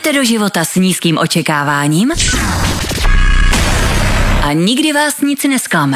Jdete do života s nízkým očekáváním a nikdy vás nic nesklame.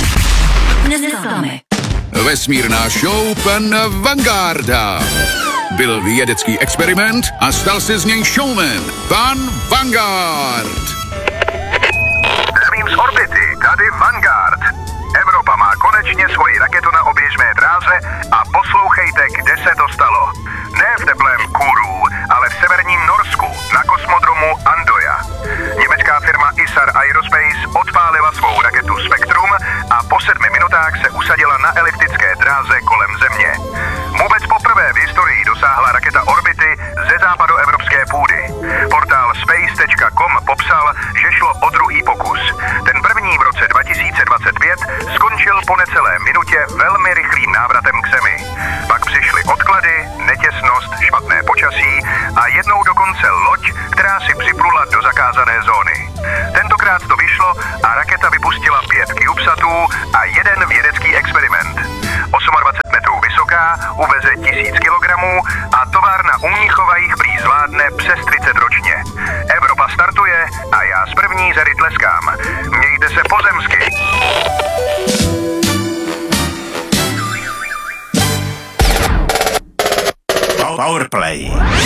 Vesmírná show pana Vangarda. Byl vědecký experiment a stal se z něj showman. Pan Vanguard. Zdravím z orbity, tady Vanguard. Evropa má konečně svoji raketu na oběžné dráze a poslouchejte, kde se to stalo. Ne v teplém Kourou, ale v severním Norsku, na kosmodromu Andoja. Německá firma Isar Aerospace odpálila svou raketu Spektrum a po 7 minutách se usadila na eliptické dráze kolem Země. Vůbec poprvé v historii dosáhla raketa orbity ze západoevropské půdy. Portál space.com popsal, že šlo o druhý pokus. Ten první v roce 2025 skončil po necelé minutě velmi rychlým návratem k Zemi. Pak přišly odklady, netěsnost, špatné počasí a jednou dokonce loď, která si připlula do zakázané zóny. Tentokrát to vyšlo a raketa vypustila 5 CubeSatů a jeden vědecký experiment. 28 metrů vysoká, uveze 1000 kilogramů a továrna u Mnichova jich prý zvládne přes 30 ročně. Evropa startuje a já z první řady tleskám. Mějte se pozemsky. Powerplay.